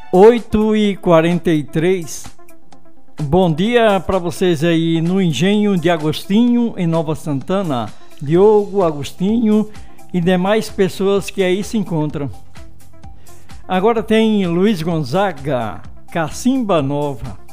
8h43. Bom dia para vocês aí no Engenho de Agostinho, em Nova Santana. Diogo, Agostinho e demais pessoas que aí se encontram. Agora tem Luiz Gonzaga, Cacimba Nova.